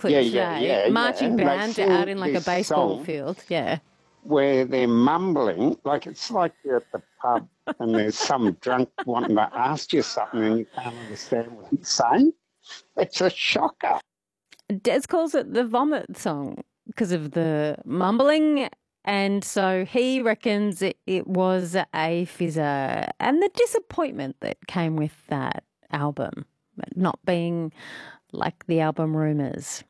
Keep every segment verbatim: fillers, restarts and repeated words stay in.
clip Yeah, today. yeah, yeah, Marching yeah. They band sing out in like a this baseball song field. Yeah. where they're mumbling, like it's like you're at the pub and there's some drunk wanting to ask you something and you can't understand what he's saying. It's a shocker. Des calls it the vomit song because of the mumbling. And so he reckons it, it was a fizzer and the disappointment that came with that album, not being like the album Rumours.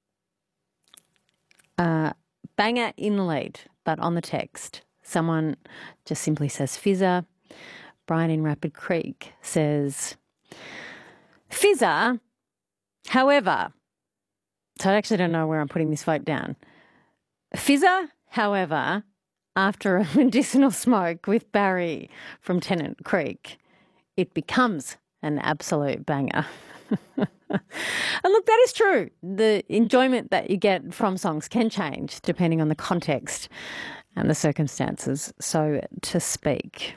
Uh, banger in the lead, but on the text, someone just simply says fizzer. Brian in Rapid Creek says fizzer, however. So I actually don't know where I'm putting this vote down. Fizzer, however, after a medicinal smoke with Barry from Tennant Creek, it becomes an absolute banger. And look, that is true. The enjoyment that you get from songs can change depending on the context and the circumstances, so to speak.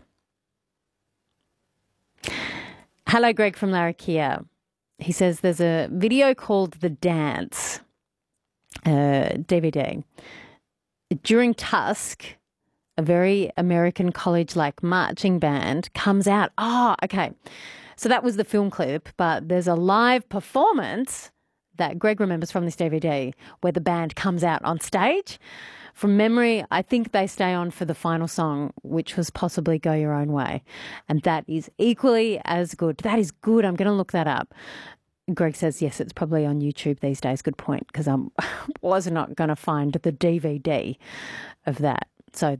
Hello, Greg from Larrakia. He says there's a video called The Dance, uh, D V D. During Tusk, a very American college-like marching band comes out. Oh, okay. So that was the film clip, but there's a live performance that Greg remembers from this D V D where the band comes out on stage. From memory, I think they stay on for the final song, which was possibly Go Your Own Way. And that is equally as good. That is good. I'm going to look that up. Greg says, yes, it's probably on YouTube these days. Good point, because I was not going to find the D V D of that. So